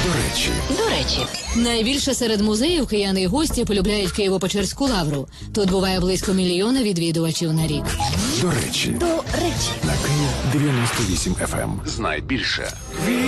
До речі. Найбільше серед музеїв кияни й гості полюбляють Києво-Печерську лавру. Тут буває близько 1 мільйона відвідувачів на рік. До речі. До речі. На Київ 98 FM. Знай більше.